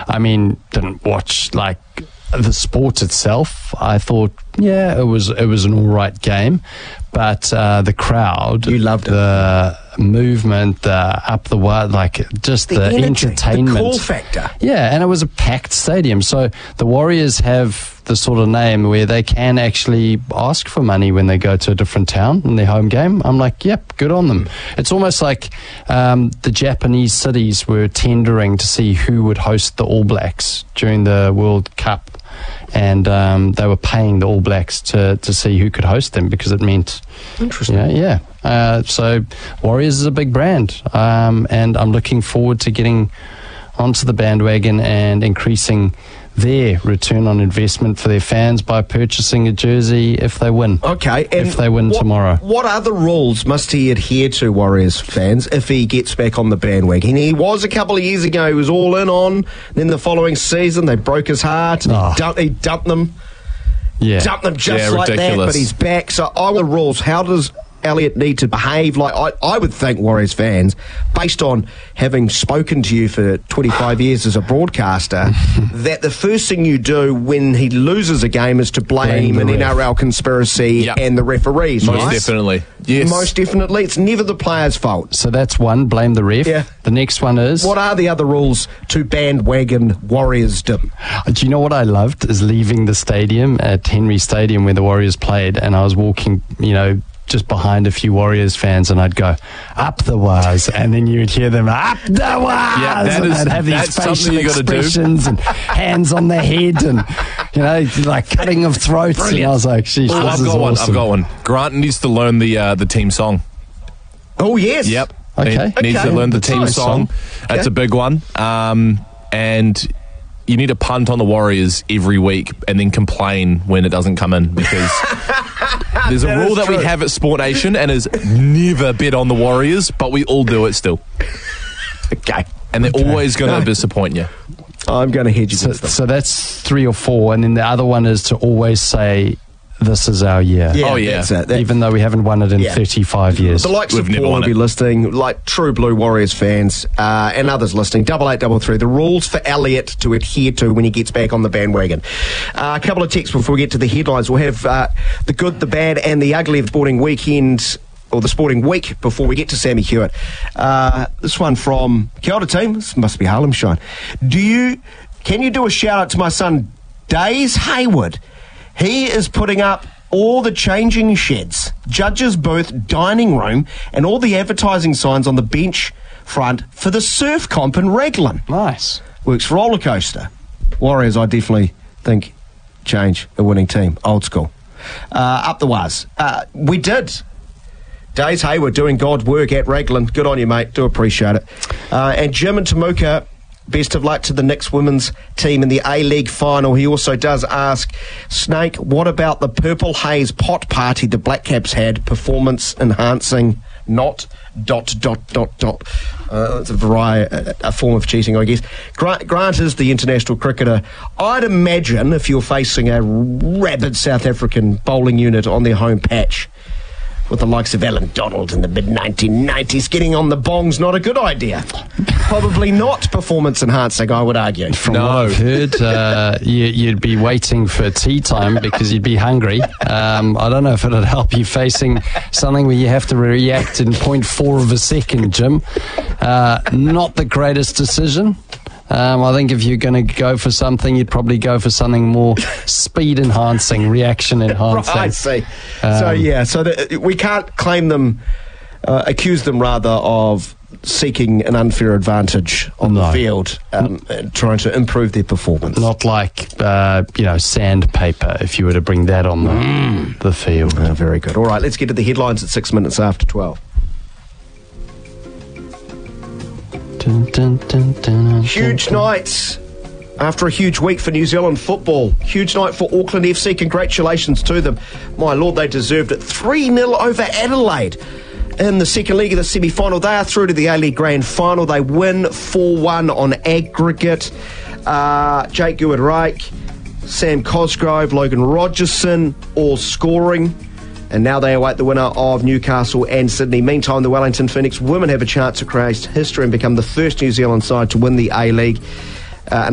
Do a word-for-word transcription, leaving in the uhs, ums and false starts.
I mean, didn't watch like the sport itself. I thought, yeah, it was it was an all right game, but uh, the crowd, you loved the it. movement, the up the wide, like just the, the energy, entertainment, the cool factor. Yeah, and it was a packed stadium. So the Warriors have the sort of name where they can actually ask for money when they go to a different town in their home game. I'm like, yep, good on them. It's almost like um, the Japanese cities were tendering to see who would host the All Blacks during the World Cup. And um, they were paying the All Blacks to, to see who could host them because it meant... Interesting. Yeah, yeah. Uh, so Warriors is a big brand. Um, and I'm looking forward to getting onto the bandwagon and increasing their return on investment for their fans by purchasing a jersey if they win. Okay. And if they win what, tomorrow. What other rules must he adhere to, Warriors fans, if he gets back on the bandwagon? He was a couple of years ago, he was all in on. Then the following season, they broke his heart. And oh. he, dumped, he dumped them. Yeah. Dumped them just yeah, like ridiculous. that, but he's back. So I want the rules. How does Elliott need to behave? Like I, I would think, Warriors fans, based on having spoken to you for twenty-five years as a broadcaster, that the first thing you do when he loses a game is to blame, blame an ref. N R L conspiracy yep. and the referees. Most right? definitely. Yes. Most definitely. It's never the player's fault. So that's one, blame the ref. Yeah. The next one is... What are the other rules to bandwagon Warriorsdom? Do you know what I loved is leaving the stadium at Henry Stadium where the Warriors played, and I was walking, you know, just behind a few Warriors fans, and I'd go, up the Waz, and then you'd hear them, up the Waz, yeah, that and is, they'd have these facial expressions and hands on their head and, you know, like cutting of throats. Brilliant. And I was like, sheesh, oh, this I've is got one, awesome. I've got one. Grant needs to learn the uh, the team song. Oh, yes. Yep. Okay. He okay. needs to learn the That's team nice song. song. That's okay. a big one. Um, and you need to punt on the Warriors every week and then complain when it doesn't come in, because there's a that rule that true. we have at Sport Nation and is never bet on the Warriors, but we all do it still. Okay. And they're okay. always going to no. disappoint you. I'm going to hedge you so, this. So that's three or four, and then the other one is to always say, this is our year. Yeah, oh, yeah. That's it. That, even though we haven't won it in yeah. thirty-five years. The likes We've of never Paul won will be it. listening, like true Blue Warriors fans, uh, and others listening. Double eight, double three. The rules for Elliott to adhere to when he gets back on the bandwagon. Uh, a couple of texts before we get to the headlines. We'll have uh, the good, the bad, and the ugly of the sporting weekend, or the sporting week, before we get to Sammy Hewitt. Uh, this one from Kia ora team. This must be Harlem Shine. Do you? Can you do a shout out to my son, Days Hayward? He is putting up all the changing sheds, judges' booth, dining room, and all the advertising signs on the bench front for the surf comp in Raglan. Nice. Works for Roller Coaster. Warriors, I definitely think, change a winning team. Old school. Uh, up the Waz. Uh, we did. Days Hayward doing God's work at Raglan. Good on you, mate. Do appreciate it. Uh, and Jim and Temuka, best of luck to the Knicks women's team in the A-League final. He also does ask, Snake, what about the Purple Haze pot party the Black Caps had? Performance enhancing, not dot, dot, dot, dot. Uh, it's a variety, a, a form of cheating, I guess. Grant, Grant is the international cricketer. I'd imagine if you're facing a rabid South African bowling unit on their home patch, with the likes of Alan Donald in the mid nineteen nineties, getting on the bongs, not a good idea. Probably not performance enhancing, I would argue. From No. what I've heard, uh, you, you'd be waiting for tea time because you'd be hungry. Um, I don't know if it'd help you facing something where you have to react in zero point four of a second, Jim. Uh, not the greatest decision. Um, I think if you're going to go for something, you'd probably go for something more speed enhancing, reaction enhancing. Right, I see. Um, so, yeah, so the, we can't claim them, uh, accuse them rather of seeking an unfair advantage on No. the field, um, and trying to improve their performance. Not like, uh, you know, sandpaper, if you were to bring that on the, mm. the field. Oh, very good. All right, let's get to the headlines at six minutes after twelve. Dun, dun, dun, dun, Huge dun, dun. night after a huge week for New Zealand football. Huge night for Auckland F C. Congratulations to them. My lord, they deserved it. three nil over Adelaide in the second leg of the semi-final. They are through to the A-League Grand Final. They win four one on aggregate. Uh, Jake Geward-Reich, Sam Cosgrove, Logan Rogerson, all scoring. And now they await the winner of Newcastle and Sydney. Meantime, the Wellington Phoenix women have a chance to create history and become the first New Zealand side to win the A-League. Uh,